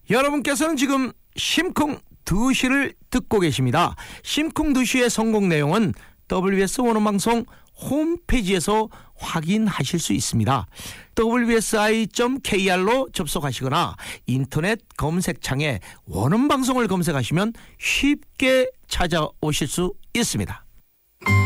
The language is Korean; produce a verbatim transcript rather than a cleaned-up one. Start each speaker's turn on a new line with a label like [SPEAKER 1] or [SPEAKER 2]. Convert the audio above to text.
[SPEAKER 1] 여러분께서는 지금 심쿵 두 시를 듣고 계십니다. 심쿵 두 시의 성공 내용은 더블유비에스 원어방송 홈페이지에서 확인하실 수 있습니다. 더블유에스아이 닷 케이알로 접속하시거나 인터넷 검색창에 원어방송을 검색하시면 쉽게 찾아오실 수 있습니다.